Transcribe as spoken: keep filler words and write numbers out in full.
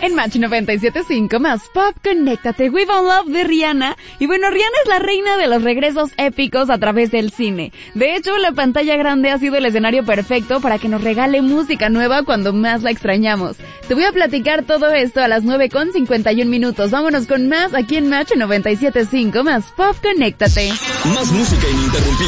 En Match noventa y siete punto cinco más Pop, conéctate. We Found Love de Rihanna. Y bueno, Rihanna es la reina de los regresos épicos a través del cine. De hecho, la pantalla grande ha sido el escenario perfecto para que nos regale música nueva cuando más la extrañamos. Te voy a platicar todo esto a las nueve con cincuenta y un minutos. Vámonos con más aquí en Match noventa y siete punto cinco más Pop, conéctate. Más música ininterrumpida.